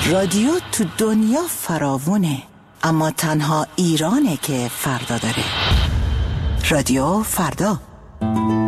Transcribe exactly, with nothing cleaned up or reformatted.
رادیو تو دنیا فراوونه، اما تنها ایرانه که فردا داره. رادیو فردا.